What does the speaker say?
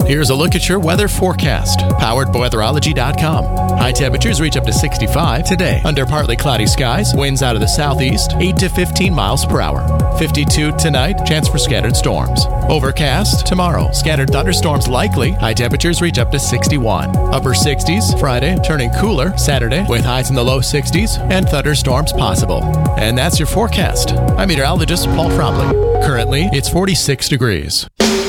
Here's a look at your weather forecast, powered by weatherology.com. High temperatures reach up to 65 today. Under partly cloudy skies, winds out of the southeast, 8 to 15 miles per hour. 52 tonight, chance for scattered storms. Overcast tomorrow, scattered thunderstorms likely. High temperatures reach up to 61. Upper 60s Friday, turning cooler Saturday with highs in the low 60s and thunderstorms possible. And that's your forecast. I'm meteorologist Paul Fromley. Currently, it's 46 degrees.